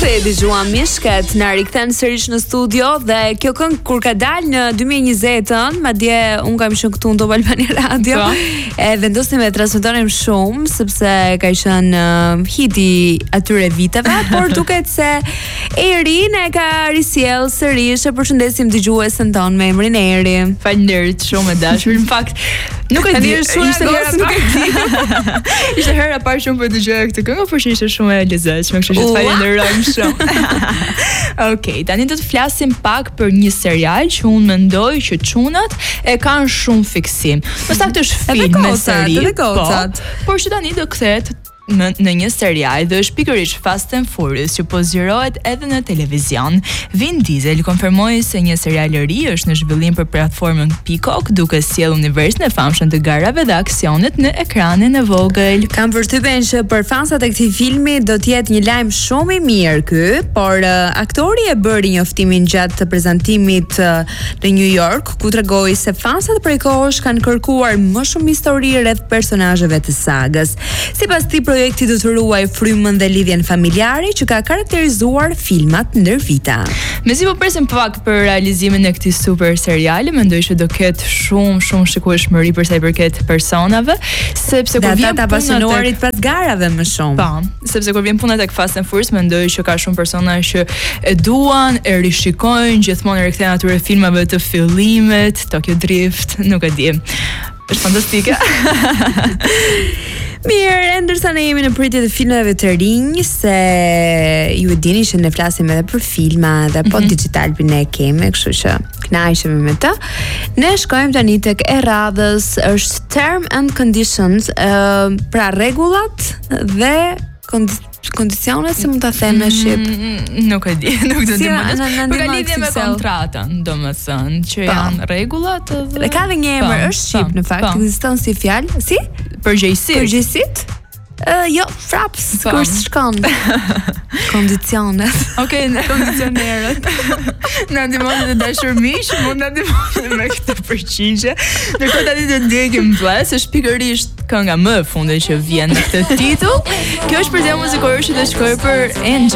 Si e dëgjuam Mishket na rikthen sërish në studio dhe kjo këngë kur ka dalë në 2020-ën, madje un kam qenë këtu në Top Albania Radio, e vendosim e transmetonim shumë sepse ka qenë hiti atyre viteve, por duket se Eri ne ka risjell sërish. E përshëndesim dëgjuesën tonë me emrin Eri. Faleminderit shumë e dashur. Në fakt, nuk e di, ishte hera parë shumë për të dëgjuar këtë këngë, por ishte shumë e lezetshme, kështu që falenderoj shumë. Okej, tani do të flasim pak për një serial që unë mendoj që çunat e kanë shumë fiksim. Më saktë është film me seri, por që tani do kthehet në një serial dhe është pikërisht Fast and Furious që po zgjerohet edhe në televizion. Vin Diesel konfirmoi se një serial i ri është në zhvillim për platformën Peacock, duke sjellë universin e famshëm të garave dhe aksionit në ekranin e vogël. Kam përshtypjen që për fansat e këtij filmi do të jetë një lajm shumë i mirë ky, por aktori e bëri njoftimin gjatë të prezantimit në New York, ku tregoi se fansat prej kohësh kanë kërkuar më shumë histori rreth personazheve të sagës. Sipas tij, projekti do të ruaj frymën dhe lidhjen familjare që ka karakterizuar filmat ndër vita. Mezi po presim pak për realizimin e këtij super seriali, mendoj që do ketë shumë shikueshmëri për sa i përket personave, sepse kur vjen ata pasionuarit pas garave më shumë. Po, sepse kur vjen puna tek Fast and Furious, mendoj që ka shumë persona që e duan, e rishikojnë, gjithmonë rikthehen atyre filmave të fillimit, Tokyo Drift, nuk e di. Është fantastike. Mirë, ndërsa ne jemi në pritje të filmave të rinj, se ju e dini që ne flasim edhe për filma dhe po digital për ne kemi, kështu që kënaqemi me të. Ne shkojmë tani tek e radhës, është Term and Conditions, pra rregullat dhe kondicionet, si mund ta them në shqip? Nuk e di, nuk do të di. Për ka lidhje me kontratën, domethënë, që janë rregullat dhe ka dhe një emër, është shqip në fakt, ekziston si fjalë, si? Përgjegjësit? Jo, fraps, kur shkon. Kondicionet. Okej, kondicionerët. Na ndihmon të dashur miq, mund na ndihmoni me këtë përgjigje. Ndërkohë tani do ndjekim Bless, është pikërisht kënga më e fundit që vjen në këtë titull. Kjo është përzierje muzikore që do shkojë për Angel.